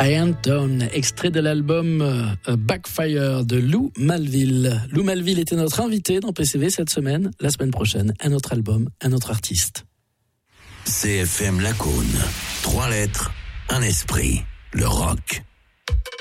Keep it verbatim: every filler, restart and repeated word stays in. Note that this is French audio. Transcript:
I Am Down, extrait de l'album euh, Backfire de Lou Malville. Lou Malville était notre invité dans P C V cette semaine. La semaine prochaine, un autre album, un autre artiste. C F M Lacaune. Trois lettres, un esprit. Le rock.